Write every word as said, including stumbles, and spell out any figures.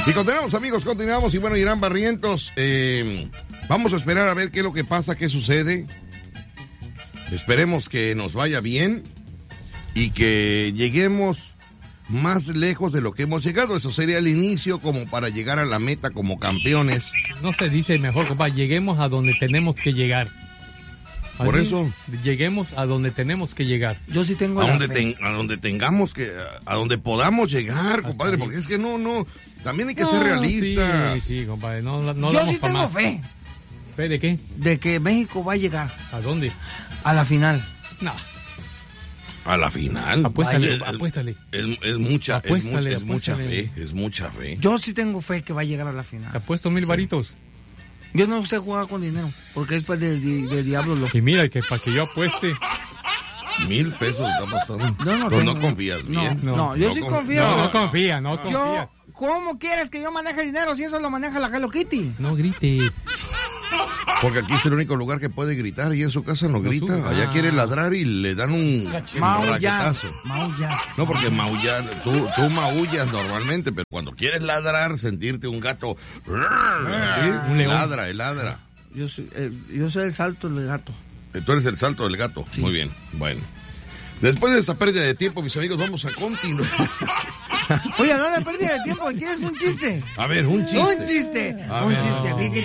Y continuamos, amigos, continuamos. Y bueno, Irán Barrientos, eh, vamos a esperar a ver qué es lo que pasa, qué sucede. Esperemos que nos vaya bien y que lleguemos más lejos de lo que hemos llegado. Eso sería el inicio como para llegar a la meta como campeones. No se dice mejor, compa, lleguemos a donde tenemos que llegar. Así, por eso. Lleguemos a donde tenemos que llegar. Yo sí tengo a la donde fe. ten, a donde tengamos que, a donde podamos llegar, compadre, porque es que no, no, también hay que no, ser realistas. Sí, sí, compadre, no, no Yo sí tengo más. fe. ¿Fe de qué? De que México va a llegar. ¿A dónde? A la final. No. A la final. Apuéstale, es, apuéstale. Es, es mucha, apuéstale, es, mucha, es mucha apuéstale. fe, es mucha fe. Yo sí tengo fe que va a llegar a la final. Te apuesto mil varitos. Yo no sé jugar con dinero, porque es pues del, del, del diablo loco. Y mira, que para que yo apueste. Mil pesos está pasando. Yo no, Pero tengo, no confías no, bien. No, no yo no sí con, confío. No, no confía, no confía. Yo, ¿cómo quieres que yo maneje dinero si eso lo maneja la Hello Kitty? No grite. Porque aquí es el único lugar que puede gritar y en su casa no, no grita. sube. Allá ah. quiere ladrar y le dan un raquetazo. Maullar. No, porque maullar, tú, tú maullas normalmente, pero cuando quieres ladrar, sentirte un gato, ¿sí? Un león. Ladra, el ladra. Yo soy, eh, yo soy el salto del gato. Tú eres el salto del gato. Sí. Muy bien, bueno. Después de esta pérdida de tiempo, mis amigos, vamos a continuar. Oye, no de pérdida de tiempo, ¿quieres un chiste? A ver, un chiste. Un chiste. A un ver. chiste.